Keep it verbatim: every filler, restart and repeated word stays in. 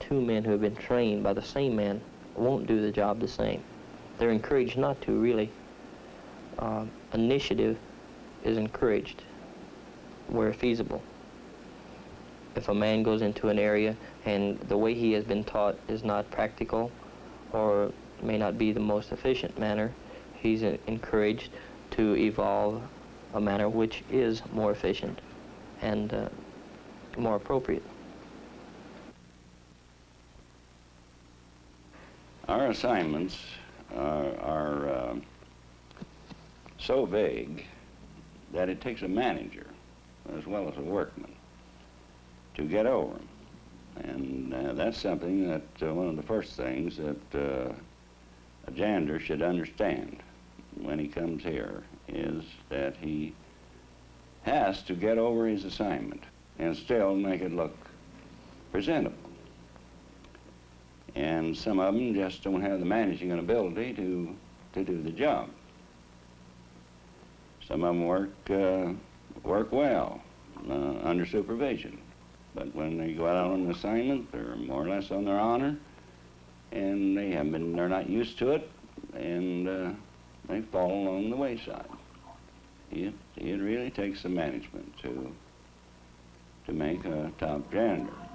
two men who have been trained by the same man won't do the job the same. They're encouraged not to, really. Uh, initiative is encouraged where feasible. If a man goes into an area and the way he has been taught is not practical or may not be the most efficient manner, he's uh, encouraged to evolve a manner which is more efficient and uh, more appropriate. Our assignments are, are uh, so vague that it takes a manager as well as a workman to get over them. And uh, that's something that uh, one of the first things that uh, a janitor should understand when he comes here is that he has to get over his assignment and still make it look presentable. And some of them just don't have the managing ability to, to do the job. Some of them work, uh, work well uh, under supervision. But when they go out on an assignment, they're more or less on their honor, and they have been, they're not used to it, and uh, they fall along the wayside. It, it really takes some management to, to make a top janitor.